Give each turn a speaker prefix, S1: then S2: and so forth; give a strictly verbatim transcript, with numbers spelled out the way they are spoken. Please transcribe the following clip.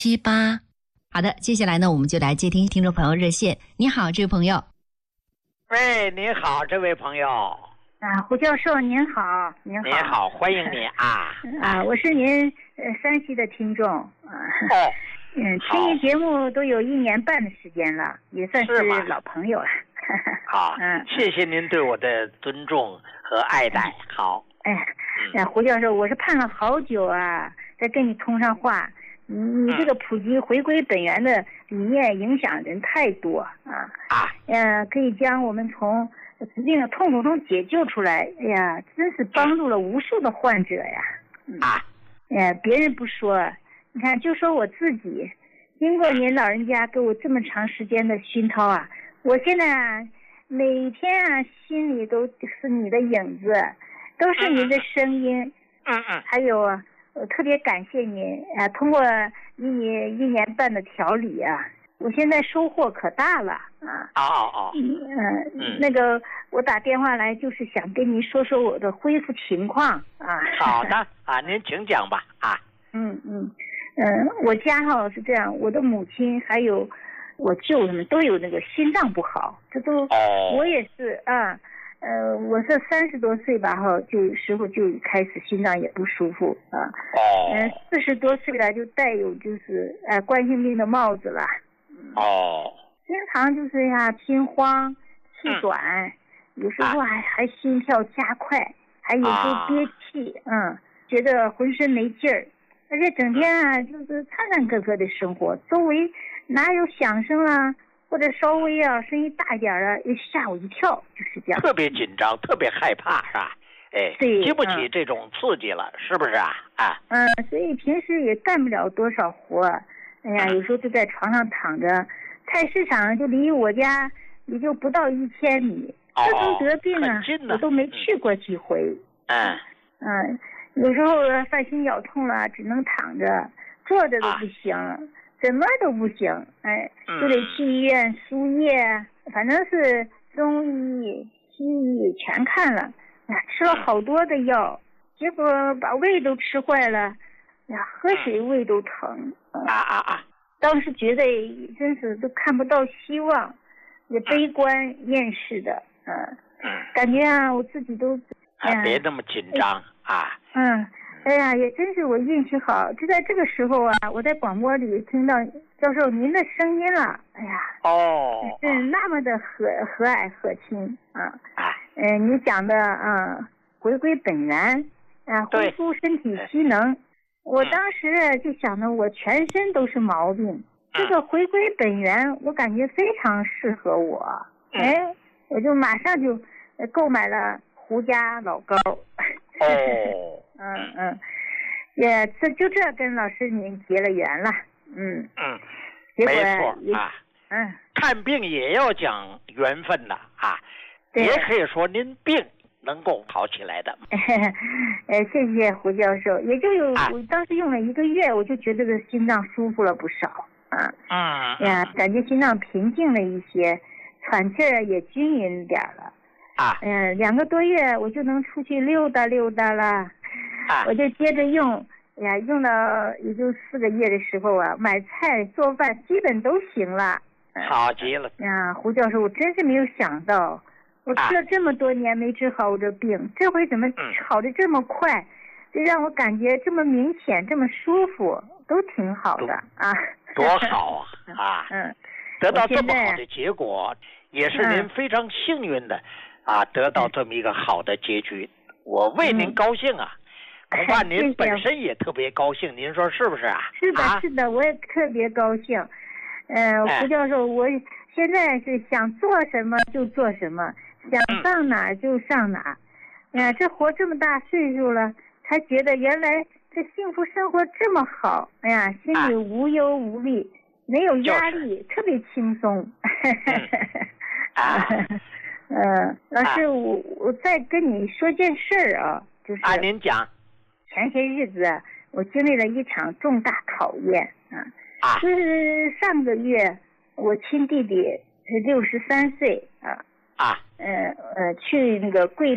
S1: 七八。好的，接下来呢，我们就来接听听众朋友热线。你好，这位朋友。
S2: 喂，你好，这位朋友。
S3: 啊，胡教授您好，您好。
S2: 你好，欢迎你啊。
S3: 啊，我是您呃山西的听众啊。
S2: 哦。
S3: 嗯，听您节目都有一年半的时间了，也算是老朋友了。
S2: 好，嗯，谢谢您对我的尊重和爱戴。好。
S3: 哎呀，胡教授，我是盼了好久啊，再跟你通上话。你你这个普及回归本源的理念影响人太多啊啊，呃，可以将我们从疾病的痛苦中解救出来。哎呀，真是帮助了无数的患者呀！
S2: 啊，
S3: 哎，别人不说，你看，就说我自己，经过您老人家给我这么长时间的熏陶啊，我现在啊，每天啊，心里都是你的影子，都是您的声音。
S2: 嗯嗯，
S3: 还有啊。我特别感谢您啊！通过一年一年半的调理啊，我现在收获可大了啊！
S2: 哦哦哦，
S3: 嗯嗯，那个我打电话来就是想跟您说说我的恢复情况啊。
S2: 好的啊，您请讲吧啊。
S3: 嗯嗯嗯，我家哈是这样，我的母亲还有我舅他们都有那个心脏不好，这都、
S2: 哦、
S3: 我也是啊。呃，我是三十多岁吧，哈，就时候就开始心脏也不舒服啊。
S2: 哦。
S3: 嗯、呃，四十多岁了就带有就是呃冠心病的帽子了。
S2: 哦。
S3: 经常就是呀心慌、气短，嗯、有时候还、啊、还心跳加快，还有时候憋气，啊、嗯，觉得浑身没劲儿，而且整天啊就是颤颤巍巍的生活，周围哪有响声啊？或者稍微啊声音大一点啊，又吓我一跳，就是这样。
S2: 特别紧张，特别害怕，是吧？哎，
S3: 对，
S2: 经不起这种刺激了，嗯、是不是啊？啊，
S3: 嗯，所以平时也干不了多少活。哎呀，有时候就在床上躺着，菜市场就离我家也就不到一千米。
S2: 哦，
S3: 自从得病啊，我都没去过几回。
S2: 嗯
S3: 嗯，有时候犯心绞痛了，只能躺着，坐着都不行。啊，什么都不行，哎，就得去医院输液，反正是中医、西医全看了，哎呀，吃了好多的药，结果把胃都吃坏了，哎呀，喝水胃都疼。
S2: 啊啊啊！
S3: 当时觉得真是都看不到希望，也悲观厌世的，嗯、呃，感觉啊，我自己都，
S2: 哎呀，别那么紧张啊。
S3: 嗯。哎呀，也真是我运气好，就在这个时候啊，我在广播里听到教授您的声音了。哎呀，
S2: 哦，
S3: 是那么的和和蔼和亲啊！啊，嗯、呃，你讲的啊，回归本源啊，恢复身体机能。我当时就想着，我全身都是毛病，嗯、这个回归本源，我感觉非常适合我。嗯、哎，我就马上就购买了胡家老膏。
S2: 哦。
S3: 嗯嗯，也这就这跟老师您结了缘了，嗯
S2: 嗯，
S3: 结果
S2: 没错啊，
S3: 嗯，
S2: 看病也要讲缘分的啊，也可以说您病能够好起来的。
S3: 呃，谢谢胡教授，也就有、啊、我当时用了一个月，我就觉得这个心脏舒服了不少啊，
S2: 嗯
S3: 呀，感觉心脏平静了一些，喘气儿也均匀点了
S2: 啊，
S3: 嗯、呃，两个多月我就能出去溜达溜达了。
S2: 啊、
S3: 我就接着用，哎呀，用到也就四个月的时候啊，买菜做饭基本都行了。
S2: 好极了！
S3: 呀，胡教授，我真是没有想到，我吃了这么多年没治好我这病，啊、这回怎么好的这么快？嗯、这让我感觉这么明显，这么舒服，都挺好的啊！
S2: 多好啊！啊，
S3: 嗯，
S2: 得到这么好的结果，也是您非常幸运的、嗯、啊，得到这么一个好的结局，我为您高兴啊！嗯，恐怕您本身也特别高兴，您说是不是啊？
S3: 是的，是的，我也特别高兴。呃，胡教授，我现在是想做什么就做什么，想上哪儿就上哪儿。哎呀，这活这么大岁数了，才觉得原来这幸福生活这么好。哎呀，心里无忧无虑，没有压力，特别轻松。
S2: 啊，
S3: 呃，老师，我我再跟你说件事儿啊，就是
S2: 啊，您讲。
S3: 前些日子我经历了一场重大考验啊，
S2: 啊
S3: 就是上个月我亲弟弟是六十三岁啊，
S2: 啊，
S3: 呃呃，去那个贵